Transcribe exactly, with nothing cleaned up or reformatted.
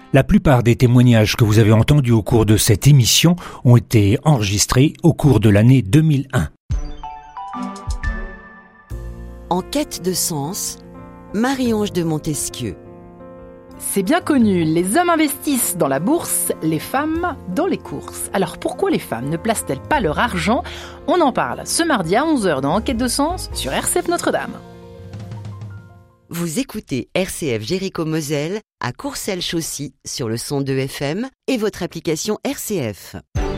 La plupart des témoignages que vous avez entendus au cours de cette émission ont été enregistrés au cours de l'année deux mille un. En quête de sens, Marie-Ange de Montesquieu. C'est bien connu, les hommes investissent dans la bourse, les femmes dans les courses. Alors pourquoi les femmes ne placent-elles pas leur argent ? On en parle ce mardi à onze heures dans En quête de sens sur R C F Notre-Dame. Vous écoutez R C F Jéricho-Moselle à Courcelles-Chaussy sur le cent deux F M et votre application R C F.